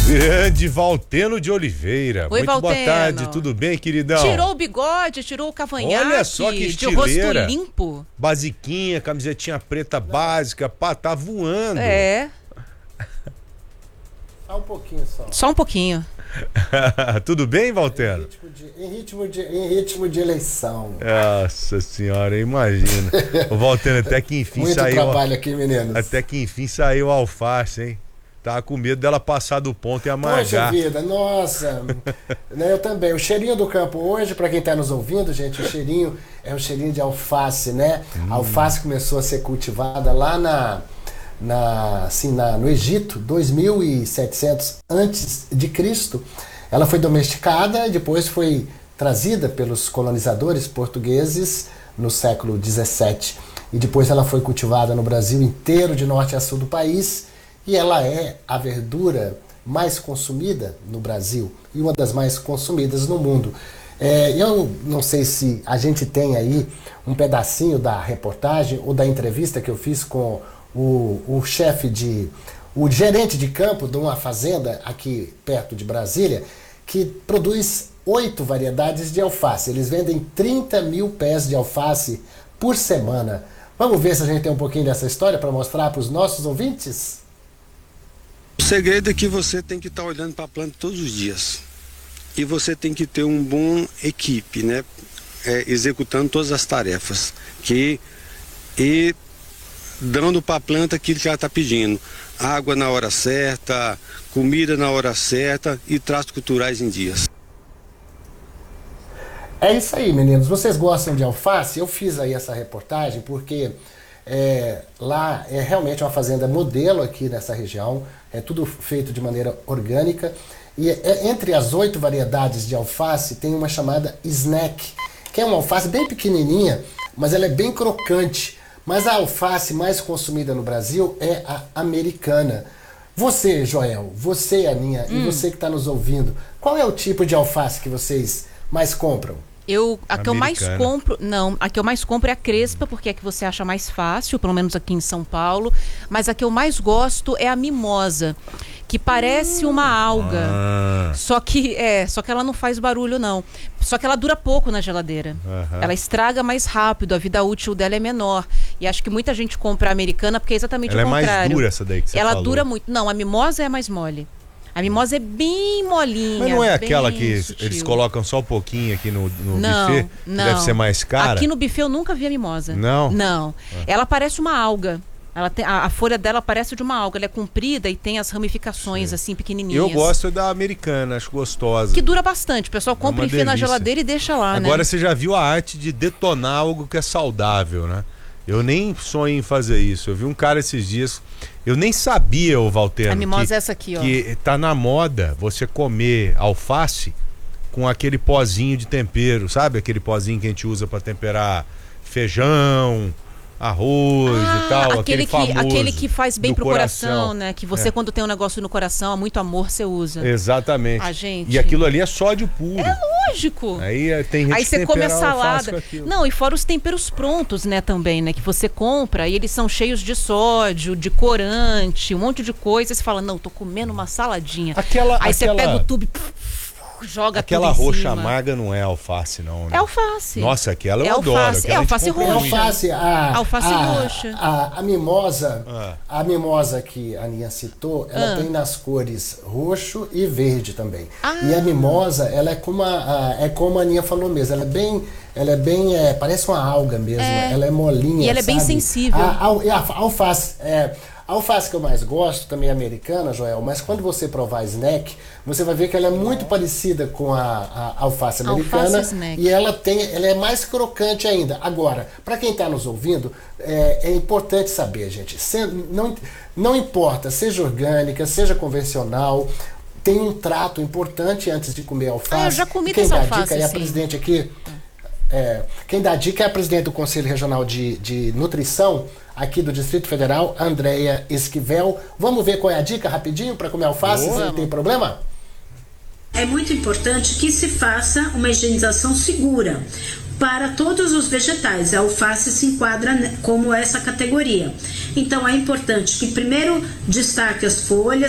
Grande Valteno de Oliveira. Oi, muito Valteno. Boa tarde, tudo bem, queridão? Tirou o bigode, tirou o cavanhaque. Olha só que De estileira. rosto limpo. Basiquinha, camisetinha preta básica, pá, tá voando. É. Só um pouquinho só. Só um pouquinho. Tudo bem, Valteno? Em ritmo de eleição. Nossa senhora, imagina. O Valteno até que enfim Muito saiu. trabalho aqui, meninos. Até que enfim saiu a alface, hein? Tava com medo dela passar do ponto e amargar. Poxa vida, nossa. Né, eu também. O cheirinho do campo hoje, para quem tá nos ouvindo, gente, o cheirinho é um cheirinho de alface, né? A alface começou a ser cultivada lá no Egito, 2700 antes de Cristo. Ela foi domesticada e depois foi trazida pelos colonizadores portugueses no século 17. E depois ela foi cultivada no Brasil inteiro, de norte a sul do país. E ela é a verdura mais consumida no Brasil e uma das mais consumidas no mundo. Eu não sei se a gente tem aí um pedacinho da reportagem ou da entrevista que eu fiz com o gerente de campo de uma fazenda aqui perto de Brasília, que produz 8 variedades de alface. Eles vendem 30 mil pés de alface por semana. Vamos ver se a gente tem um pouquinho dessa história para mostrar para os nossos ouvintes? O segredo é que você tem que estar olhando para a planta todos os dias. E você tem que ter uma boa equipe, né? Executando todas as tarefas. E dando para a planta aquilo que ela está pedindo. Água na hora certa, comida na hora certa e tratos culturais em dias. É isso aí, meninos. Vocês gostam de alface? Eu fiz aí essa reportagem porque lá é realmente uma fazenda modelo aqui nessa região. É tudo feito de maneira orgânica. E entre as 8 variedades de alface tem uma chamada snack, que é uma alface bem pequenininha, mas ela é bem crocante. Mas a alface mais consumida no Brasil é a americana. Você, Joel, você, Aninha, e você que está nos ouvindo, qual é o tipo de alface que vocês mais compram? A que eu mais compro, a que eu mais compro é a crespa, porque é a que você acha mais fácil, pelo menos aqui em São Paulo. Mas a que eu mais gosto é a mimosa, que parece uma alga. Só que ela não faz barulho, não. Só que ela dura pouco na geladeira. Ela estraga mais rápido, a vida útil dela é menor. E acho que muita gente compra a americana porque é exatamente o contrário. Ela é mais dura essa daí que você falou. Ela dura muito. Não, a mimosa é mais mole. A mimosa é bem molinha. Mas não é aquela que sutil. Eles colocam só um pouquinho aqui no não, buffet? Não. Deve ser mais cara? Aqui no buffet eu nunca vi a mimosa. Não? Não. Ela parece uma alga. Ela tem, a folha dela parece de uma alga. Ela é comprida e tem as ramificações assim pequenininhas. Eu gosto da americana, acho gostosa. Que dura bastante. O pessoal compra, enfia na geladeira e deixa lá, Agora né? Você já viu a arte de detonar algo que é saudável, né? Eu nem sonho em fazer isso. Eu vi um cara esses dias, eu nem sabia, o Valteno, a mimosa é essa aqui, ó. Que tá na moda você comer alface com aquele pozinho de tempero, sabe? Aquele pozinho que a gente usa para temperar feijão, arroz e tal, aquele famoso. Aquele que faz bem pro coração, né? Que você, É. quando tem um negócio no coração, há muito amor, você usa. Exatamente. Ah, gente. E aquilo ali é sódio puro. É lógico. Aí tem gente Aí que você come a tempera alface salada. com aquilo. Não, e fora os temperos prontos, né, também, né? Que você compra e eles são cheios de sódio, de corante, um monte de coisa. E você fala, não, tô comendo uma saladinha. Aí você pega o tubo e joga aquela tudo em roxa cima. amarga não é alface, não, né? É alface. Nossa, aquela eu É adoro. alface. aquela É a gente alface compra roxa. muito. Alface roxa. A mimosa, a mimosa que a Aninha citou, ela tem nas cores roxo e verde também. E a mimosa, ela é como a Aninha falou mesmo, ela é bem, parece uma alga mesmo, ela é molinha, E ela é bem sabe? sensível. A alface que eu mais gosto também é americana, Joel, mas quando você provar snack, você vai ver que ela é muito parecida com a alface americana. Alface snack. E ela é mais crocante ainda. Agora, para quem está nos ouvindo, é importante saber, gente, não importa, seja orgânica, seja convencional, tem um trato importante antes de comer alface. Eu já comi Quem dessa dá alface, dica é a sim. presidente aqui. Quem dá dica é a presidente do Conselho Regional de Nutrição aqui do Distrito Federal, Andréia Esquivel. Vamos ver qual é a dica rapidinho para comer alface, se não tem problema? É muito importante que se faça uma higienização segura para todos os vegetais. A alface se enquadra como essa categoria. Então é importante que primeiro destaque as folhas,